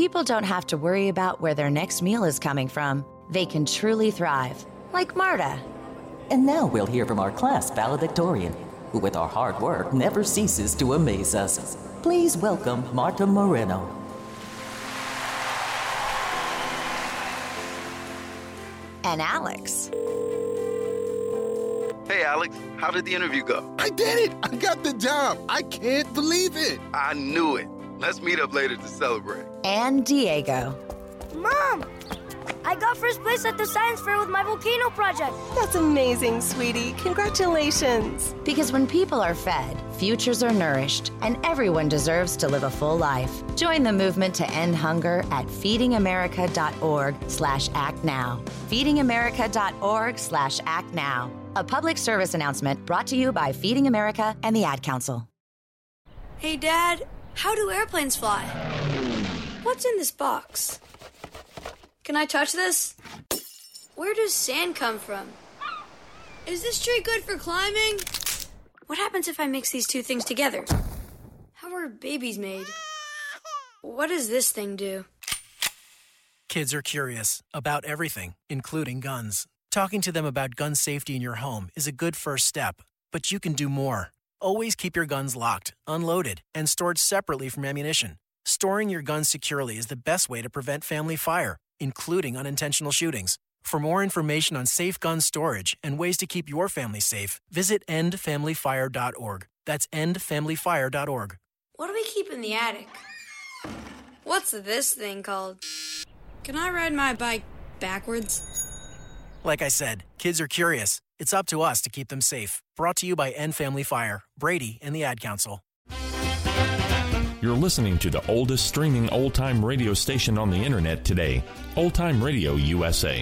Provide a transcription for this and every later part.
people don't have to worry about where their next meal is coming from, they can truly thrive, like Marta. And now we'll hear from our class valedictorian, who with our hard work never ceases to amaze us. Please welcome Marta Moreno. And Alex. Hey, Alex, how did the interview go? I did it! I got the job! I can't believe it! I knew it. Let's meet up later to celebrate. And Diego. Mom! I got first place at the science fair with my volcano project. That's amazing, sweetie. Congratulations. Because when people are fed, futures are nourished, and everyone deserves to live a full life. Join the movement to end hunger at feedingamerica.org/actnow. feedingamerica.org/actnow. A public service announcement brought to you by Feeding America and the Ad Council. Hey, Dad, how do airplanes fly? What's in this box? Can I touch this? Where does sand come from? Is this tree good for climbing? What happens if I mix these two things together? How are babies made? What does this thing do? Kids are curious about everything, including guns. Talking to them about gun safety in your home is a good first step, but you can do more. Always keep your guns locked, unloaded, and stored separately from ammunition. Storing your guns securely is the best way to prevent family fire, including unintentional shootings. For more information on safe gun storage and ways to keep your family safe, visit endfamilyfire.org. That's endfamilyfire.org. What do we keep in the attic? What's this thing called? Can I ride my bike backwards? Like I said, kids are curious. It's up to us to keep them safe. Brought to you by End Family Fire, Brady, and the Ad Council. You're listening to the oldest streaming old-time radio station on the internet today, Old Time Radio USA.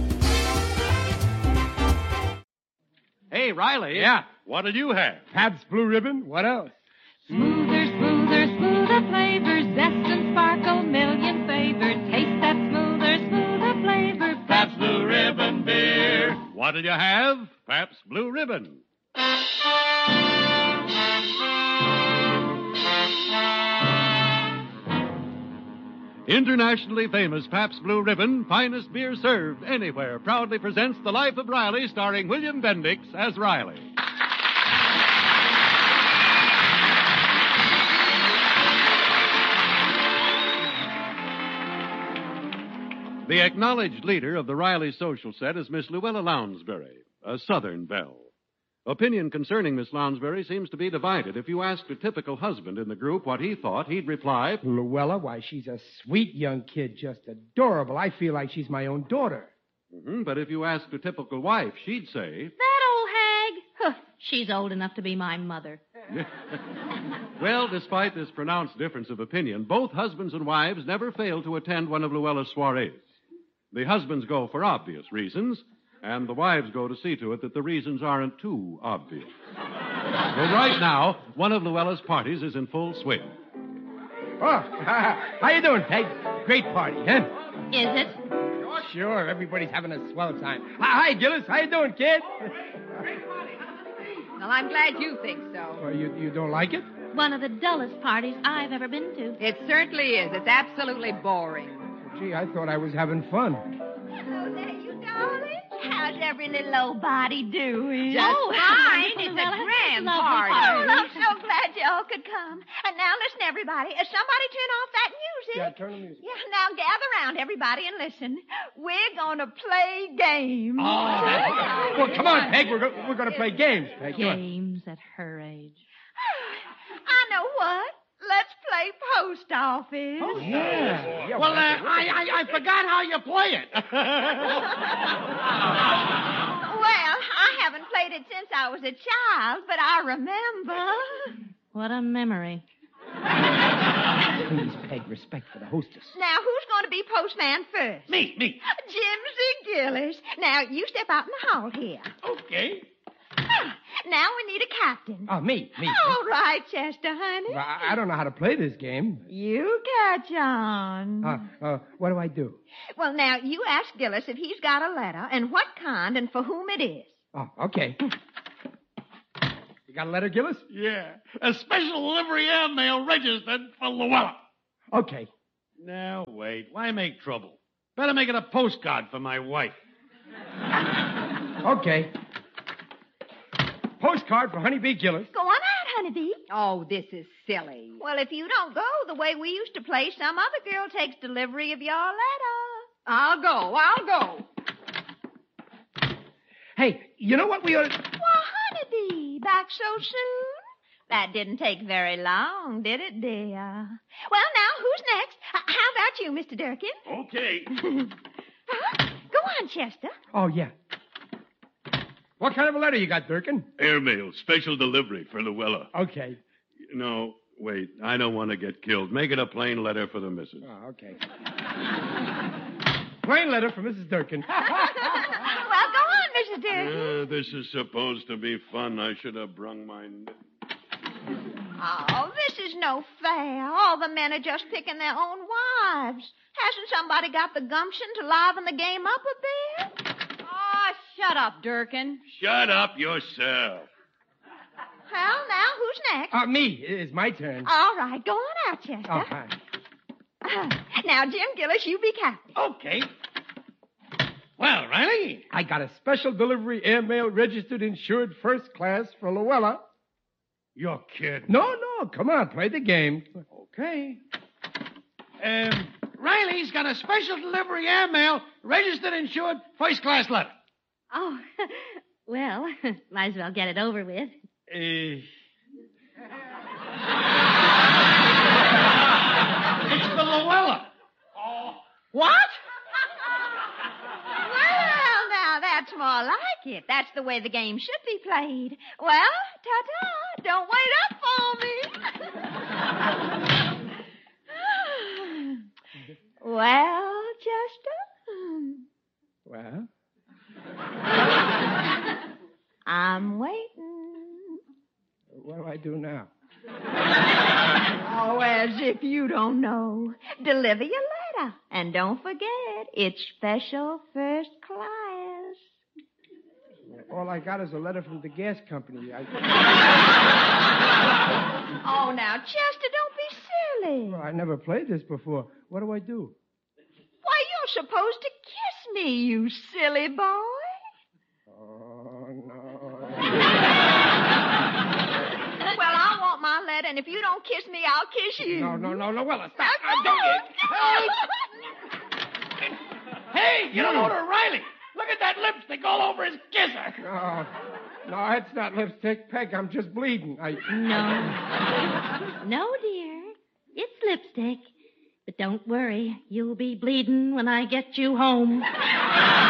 Hey, Riley. Yeah? What did you have? Pabst Blue Ribbon. What else? Smoother, smoother, smoother flavors, zest and sparkle, million favors. Taste that smoother, smoother flavor. Pabst Blue Ribbon beer. What did you have? Pabst Blue Ribbon. Internationally famous Pabst Blue Ribbon, finest beer served anywhere, proudly presents The Life of Riley, starring William Bendix as Riley. The acknowledged leader of the Riley social set is Miss Luella Lounsbury, a Southern belle. Opinion concerning Miss Lounsbury seems to be divided. If you asked a typical husband in the group what he thought, he'd reply, Luella, why, she's a sweet young kid, just adorable. I feel like she's my own daughter. But if you asked a typical wife, she'd say, That old hag? Huh, she's old enough to be my mother. Well, despite this pronounced difference of opinion, both husbands and wives never fail to attend one of Luella's soirees. The husbands go for obvious reasons, and the wives go to see to it that the reasons aren't too obvious. Well, right now, one of Luella's parties is in full swing. Oh, how you doing, Peg? Great party, huh? Is it? Oh, sure. Everybody's having a swell time. Hi, Gillis. How you doing, kid? Well, I'm glad you think so. Well, you don't like it? One of the dullest parties I've ever been to. It certainly is. It's absolutely boring. Gee, I thought I was having fun. Hello there, you darling. How's every little old body doing? Just fine. It's a grand party. Oh, I'm so glad you all could come. And now listen, everybody. Somebody turn off that music. Yeah, turn the music. Yeah, now gather around, everybody, and listen. We're going to play games. Oh, that's... Well, come on, Peg. We're going to play games, Peg. Games at her age. I know what. Let's play post office. Oh, yeah. Well, I forgot how you play it. Well, I haven't played it since I was a child, but I remember. What a memory. Please, Peg, respect for the hostess. Now, who's going to be postman first? Me. Jimsy Gillis. Now, you step out in the hall here. Okay. Now we need a captain. Oh, me. All right, Chester, honey. Well, I don't know how to play this game. You catch on. What do I do? Well, now, you ask Gillis if he's got a letter and what kind and for whom it is. Oh, okay. You got a letter, Gillis? Yeah. A special delivery airmail registered for Luella. Okay. Now, wait. Why make trouble? Better make it a postcard for my wife. Okay. Postcard for Honeybee Gillis. Go on out, Honeybee. Oh, this is silly. Well, if you don't go the way we used to play, some other girl takes delivery of your letter. I'll go. Hey, you know what we ought to... Well, Honeybee, back so soon? That didn't take very long, did it, dear? Well, now, who's next? How about you, Mr. Durkin? Okay. Go on, Chester. Oh, yeah. What kind of a letter you got, Durkin? Airmail, special delivery for Luella. Okay. No, wait. I don't want to get killed. Make it a plain letter for the missus. Oh, okay. Plain letter for Mrs. Durkin. Well, go on, Mrs. Durkin. This is supposed to be fun. I should have brung my... Oh, this is no fair. All the men are just picking their own wives. Hasn't somebody got the gumption to liven the game up a bit? Oh, shut up, Durkin. Shut up yourself. Well, now, who's next? Me. It's my turn. All right, go on out, Chester. Oh, hi. Now, Jim Gillis, you be captain. Okay. Well, Riley. I got a special delivery airmail registered insured first class for Luella. You're kidding. No. Come on, play the game. Okay. Riley's got a special delivery airmail registered insured first class letter. Oh, well, might as well get it over with. It's for Luella. Oh. What? Well, now, that's more like it. That's the way the game should be played. Well, ta-ta. Don't wait up for me. Well, Chester? Well? I'm waiting. What do I do now? Oh, as if you don't know. Deliver your letter. And don't forget, it's special first class. All I got is a letter from the gas company. Oh, now, Chester, don't be silly. Well, I never played this before. What do I do? Why, you're supposed to kiss me, you silly boy. Oh, no. Well, I want my letter, and if you don't kiss me, I'll kiss you. No. Well, stop. Hey, you don't know to Riley. Look at that lipstick all over his kisser. No, it's not lipstick, Peg. I'm just bleeding. No, dear. It's lipstick. But don't worry. You'll be bleeding when I get you home.